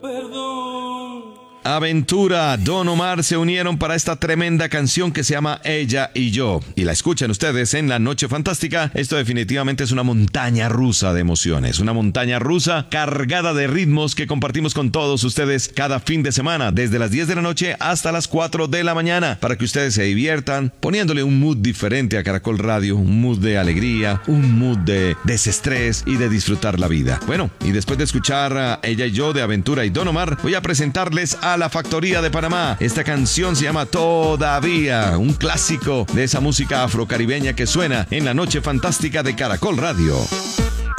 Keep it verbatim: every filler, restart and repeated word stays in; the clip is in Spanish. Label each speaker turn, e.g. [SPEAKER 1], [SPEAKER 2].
[SPEAKER 1] Perdón.
[SPEAKER 2] Aventura, Don Omar se unieron para esta tremenda canción que se llama Ella y Yo. Y la escuchan ustedes en La Noche Fantástica. Esto definitivamente es una montaña rusa de emociones. Una montaña rusa cargada de ritmos que compartimos con todos ustedes cada fin de semana, desde las diez de la noche hasta las cuatro de la mañana, para que ustedes se diviertan, poniéndole un mood diferente a Caracol Radio, un mood de alegría, un mood de desestrés y de disfrutar la vida. Bueno, y después de escuchar a Ella y Yo de Aventura y Don Omar, voy a presentarles a La Factoría de Panamá. Esta canción se llama Todavía, un clásico de esa música afrocaribeña que suena en La Noche Fantástica de Caracol Radio.